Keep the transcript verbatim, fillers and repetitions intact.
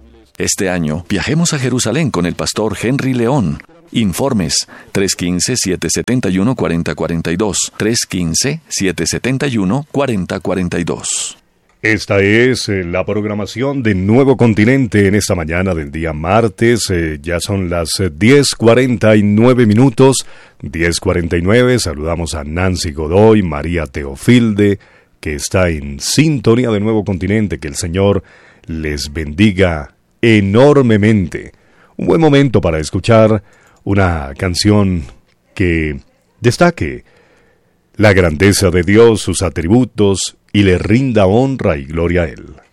Este año, viajemos a Jerusalén con el pastor Henry León. Informes tres uno cinco, siete siete uno, cuatro cero cuatro dos, tres uno cinco, siete siete uno, cuatro cero cuatro dos. Esta es eh, la programación de Nuevo Continente en esta mañana del día martes. Eh, ya son las eh, diez cuarenta y nueve minutos. diez cuarenta y nueve. Saludamos a Nancy Godoy, María Teofilde, que está en sintonía de Nuevo Continente. Que el Señor les bendiga enormemente. Un buen momento para escuchar una canción que destaque la grandeza de Dios, sus atributos, y le rinda honra y gloria a Él.